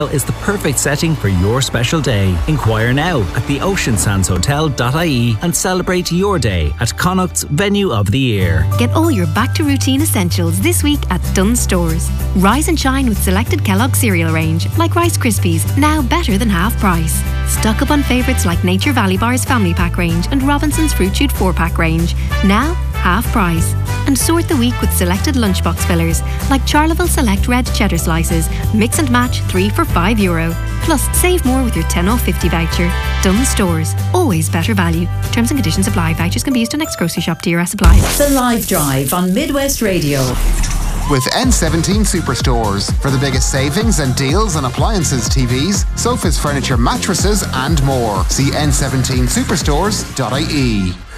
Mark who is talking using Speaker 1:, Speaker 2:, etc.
Speaker 1: is the perfect setting for your special day. Inquire now at theoceansandshotel.ie and celebrate your day at Connacht's Venue of the Year.
Speaker 2: Get all your back to routine essentials this week at Dunnes Stores. Rise and shine with selected Kellogg cereal range, like Rice Krispies, now better than half price. Stock up on favourites like Nature Valley Bar's Family Pack range and Robinson's Fruit Shoot 4-pack range, now half price. And sort the week with selected lunchbox fillers like Charleville Select Red Cheddar Slices, mix and match 3 for €5. Plus, save more with your 10 off 50 voucher. Dunnes Stores, always better value. Terms and conditions apply. Vouchers can be used to next grocery shop. DRS applies.
Speaker 3: The Live Drive on Midwest Radio.
Speaker 4: With N17 Superstores for the biggest savings and deals on appliances, TVs, sofas, furniture, mattresses and more. See n17superstores.ie.